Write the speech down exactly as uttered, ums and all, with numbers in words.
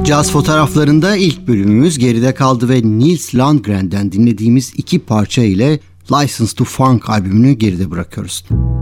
Caz fotoğraflarında ilk bölümümüz geride kaldı ve Nils Landgren'den dinlediğimiz iki parça ile License to Funk albümünü geride bırakıyoruz.